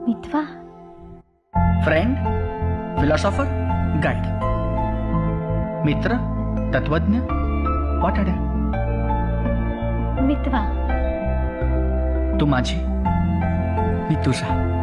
मितवा. Friend, philosopher, guide. मित्र, तत्वज्ञ, वाटाड्या. मितवा. तू माझी, मी तुझा.